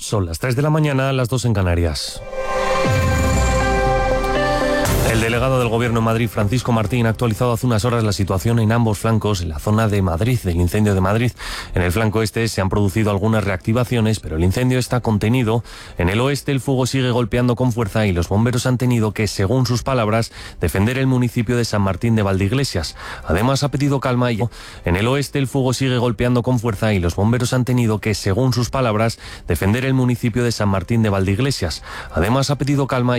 Son las 3 de la mañana, las 2 en Canarias. El delegado del Gobierno en Madrid, Francisco Martín, ha actualizado hace unas horas la situación en ambos flancos, en la zona de Madrid, del incendio de Madrid. En el flanco este se han producido algunas reactivaciones, pero el incendio está contenido. En el oeste el fuego sigue golpeando con fuerza y los bomberos han tenido que, según sus palabras, defender el municipio de San Martín de Valdeiglesias. Además ha pedido calma y en el oeste el fuego sigue golpeando con fuerza y los bomberos han tenido que, según sus palabras, defender el municipio de San Martín de Valdeiglesias. Además ha pedido calma